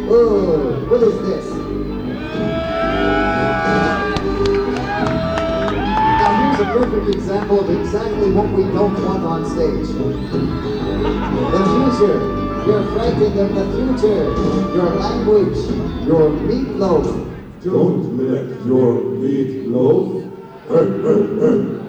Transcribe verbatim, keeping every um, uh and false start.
Oh, what is this? Now here's a perfect example of exactly what we don't want on stage. The future. You're frightened of the future. Your language. Your meatloaf. Don't let your meatloaf